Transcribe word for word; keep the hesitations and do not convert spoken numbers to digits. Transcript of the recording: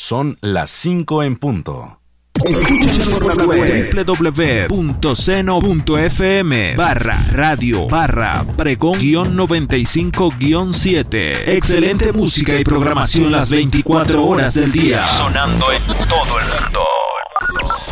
Son las cinco en punto. Escúchanos por la web doble u doble u doble u punto seno punto efe eme barra radio barra pregón guión noventa y cinco guión siete. Excelente música y programación las veinticuatro horas del día. Sonando en todo el mundo.